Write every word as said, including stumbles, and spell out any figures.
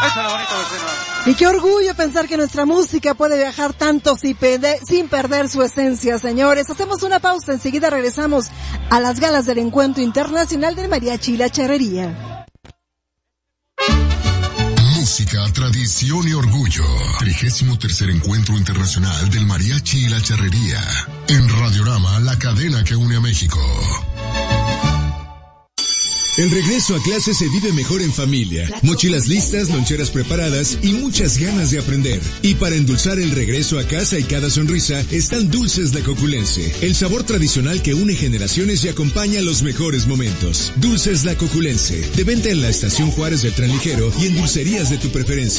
Échale bonito, vecino. Y qué orgullo pensar que nuestra música puede viajar tanto sin perder, sin perder su esencia, señores. Hacemos una pausa, enseguida regresamos a las galas del Encuentro Internacional del Mariachi y la Charrería. Música, tradición y orgullo. Trigésimo tercer Encuentro Internacional del Mariachi y la Charrería. En Radiorama, la cadena que une a México. El regreso a clase se vive mejor en familia. Mochilas listas, loncheras preparadas y muchas ganas de aprender. Y para endulzar el regreso a casa y cada sonrisa, están Dulces La Coculense. El sabor tradicional que une generaciones y acompaña los mejores momentos. Dulces La Coculense. De venta en la Estación Juárez del Tren Ligero y en dulcerías de tu preferencia.